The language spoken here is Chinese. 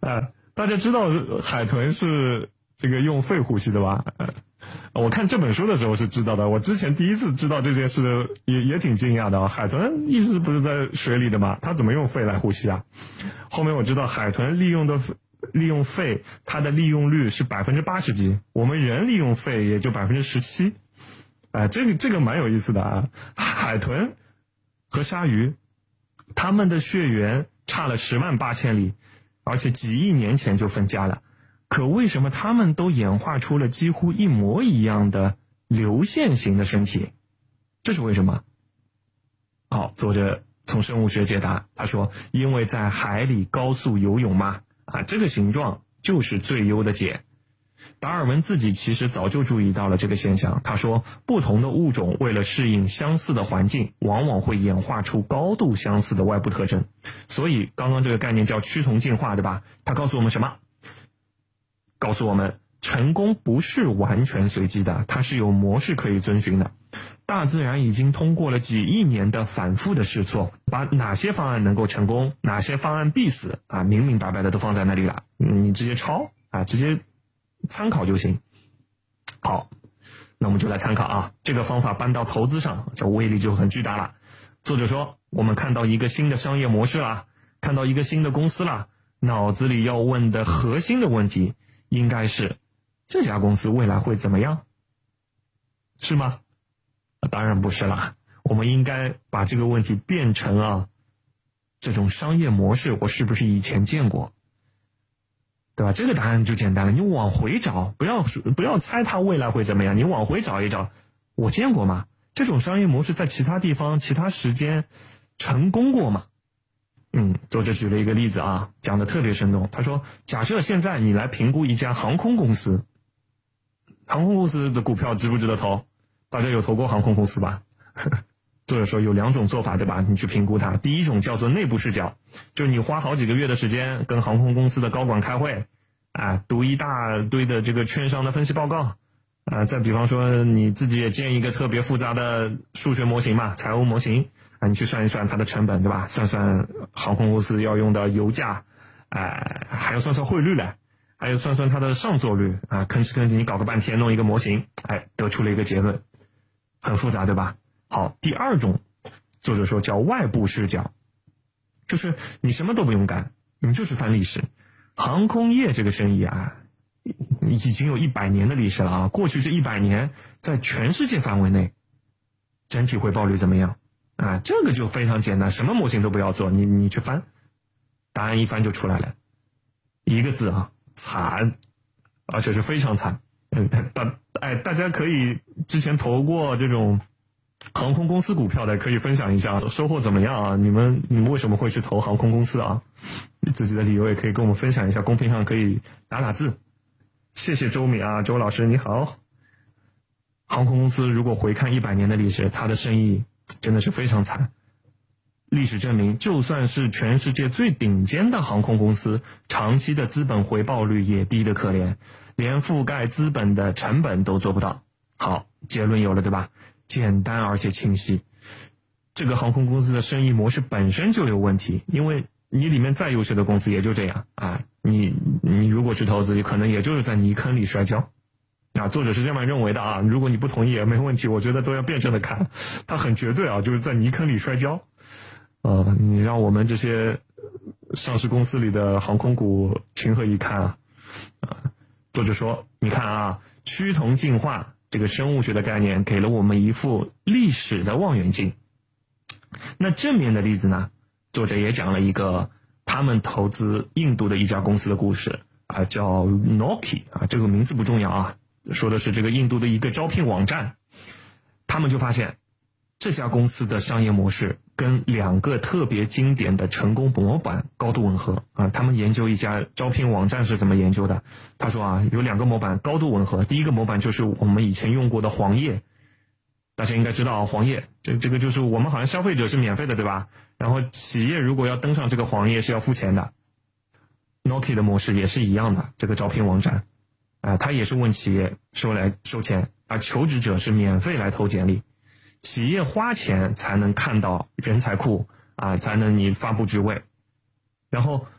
大家知道海豚是这个用肺呼吸的吧？我看这本书的时候是知道的，我之前第一次知道这件事也挺惊讶的啊。海豚一直不是在水里的吗？它怎么用肺来呼吸啊？后面我知道海豚利用肺，它的利用率是80%几，我们人利用肺也就17%。这个蛮有意思的啊。海豚和鲨鱼，它们的血缘差了108000里，而且几亿年前就分家了。可为什么它们都演化出了几乎一模一样的流线型的身体？这是为什么？好，作者从生物学解答，他说，因为在海里高速游泳嘛，这个形状就是最优的解。达尔文自己其实早就注意到了这个现象，他说，不同的物种为了适应相似的环境，往往会演化出高度相似的外部特征。所以刚刚这个概念叫趋同进化，对吧？它告诉我们什么？告诉我们，成功不是完全随机的，它是有模式可以遵循的。大自然已经通过了几亿年的反复的试错，把哪些方案能够成功，哪些方案必死明明白白的都放在那里了，你直接抄直接参考就行。好，那我们就来参考这个方法搬到投资上，这威力就很巨大了。作者说，我们看到一个新的商业模式了，看到一个新的公司了，脑子里要问的核心的问题应该是，这家公司未来会怎么样？是吗？当然不是啦，我们应该把这个问题变成这种商业模式我是不是以前见过？对吧？这个答案就简单了，你往回找，不要猜它未来会怎么样，你往回找一找，我见过吗？这种商业模式在其他地方、其他时间成功过吗？作者举了一个例子讲得特别生动。他说，假设现在你来评估一家航空公司，航空公司的股票值不值得投？大家有投过航空公司吧？作者说有2种做法，对吧？你去评估它。第一种叫做内部视角，就是你花好几个月的时间跟航空公司的高管开会，读一大堆的这个券商的分析报告，再比方说你自己也建一个特别复杂的数学模型嘛，财务模型，你去算一算它的成本，对吧？算算航空公司要用的油价，还要算算汇率嘞，还有算算它的上座率吭哧吭哧你搞个半天弄一个模型，得出了一个结论，很复杂，对吧？好，第二种，作者说叫外部视角，就是你什么都不用干，你就是翻历史。航空业这个生意已经有100年的历史了过去这100年，在全世界范围内，整体回报率怎么样？这个就非常简单，什么模型都不要做，你去翻，答案一翻就出来了，一个字惨，而且是非常惨。大家可以之前投过这种航空公司股票的，可以分享一下收获怎么样你们为什么会去投航空公司自己的理由也可以跟我们分享一下，公屏上可以打字。谢谢周敏周老师你好。航空公司如果回看100年的历史，它的生意真的是非常惨。历史证明，就算是全世界最顶尖的航空公司，长期的资本回报率也低得可怜，连覆盖资本的成本都做不到。好，结论有了，对吧？简单而且清晰。这个航空公司的生意模式本身就有问题，因为你里面再优秀的公司也就这样你如果去投资，可能也就是在泥坑里摔跤。作者是这么认为的如果你不同意也没问题，我觉得都要辩证的看，他很绝对就是在泥坑里摔跤。你让我们这些上市公司里的航空股情何以堪作者说，你看趋同进化这个生物学的概念给了我们一副历史的望远镜。那正面的例子呢，作者也讲了一个他们投资印度的一家公司的故事叫 Noki 这个名字不重要说的是这个印度的一个招聘网站。他们就发现这家公司的商业模式跟2个特别经典的成功模板高度吻合他们研究一家招聘网站是怎么研究的。他说有2个模板高度吻合。第一个模板就是我们以前用过的黄页，大家应该知道黄页这个就是我们好像消费者是免费的，对吧？然后企业如果要登上这个黄页是要付钱的。Noki 的模式也是一样的，这个招聘网站他也是问企业收钱，而求职者是免费来投简历。企业花钱才能看到人才库才能你发布职位。然后